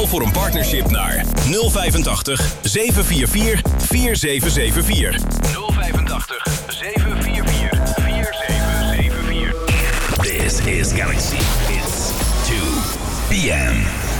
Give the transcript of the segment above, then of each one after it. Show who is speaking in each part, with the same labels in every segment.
Speaker 1: Bel voor een partnership naar 085 744 4774. 085 744 4774.
Speaker 2: This is Galaxy. It's 2 p.m.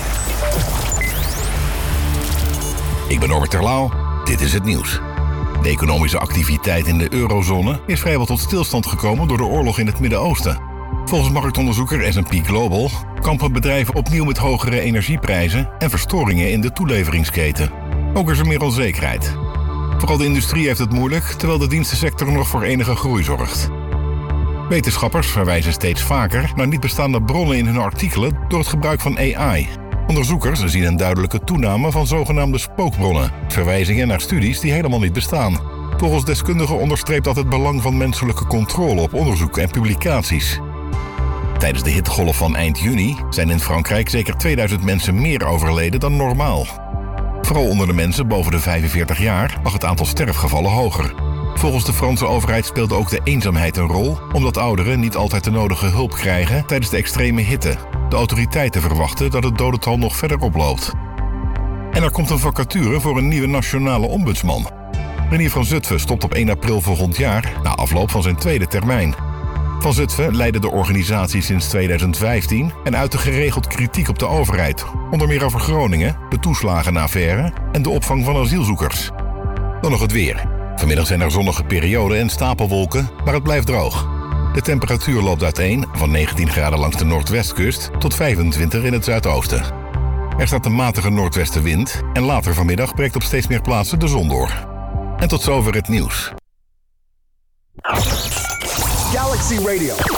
Speaker 2: Ik ben Norbert Terlouw. Dit is het nieuws. De economische activiteit in de eurozone is vrijwel tot stilstand gekomen door de oorlog in het Midden-Oosten. Volgens marktonderzoeker S&P Global kampen bedrijven opnieuw met hogere energieprijzen en verstoringen in de toeleveringsketen. Ook is er meer onzekerheid. Vooral de industrie heeft het moeilijk, terwijl de dienstensector nog voor enige groei zorgt. Wetenschappers verwijzen steeds vaker naar niet bestaande bronnen in hun artikelen door het gebruik van AI. Onderzoekers zien een duidelijke toename van zogenaamde spookbronnen, verwijzingen naar studies die helemaal niet bestaan. Volgens deskundigen onderstreept dat het belang van menselijke controle op onderzoek en publicaties. Tijdens de hittegolf van eind juni zijn in Frankrijk zeker 2000 mensen meer overleden dan normaal. Vooral onder de mensen boven de 45 jaar lag het aantal sterfgevallen hoger. Volgens de Franse overheid speelde ook de eenzaamheid een rol, omdat ouderen niet altijd de nodige hulp krijgen tijdens de extreme hitte. De autoriteiten verwachten dat het dodental nog verder oploopt. En er komt een vacature voor een nieuwe nationale ombudsman. Renier van Zutphen stopt op 1 april volgend jaar, na afloop van zijn tweede termijn. Van Zutphen leidde de organisatie sinds 2015 en uitte geregeld kritiek op de overheid. Onder meer over Groningen, de toeslagenaffaire en de opvang van asielzoekers. Dan nog het weer. Vanmiddag zijn er zonnige perioden en stapelwolken, maar het blijft droog. De temperatuur loopt uiteen van 19 graden langs de noordwestkust tot 25 in het zuidoosten. Er staat een matige noordwestenwind en later vanmiddag breekt op steeds meer plaatsen de zon door. En tot zover het nieuws.
Speaker 3: Galaxy Radio.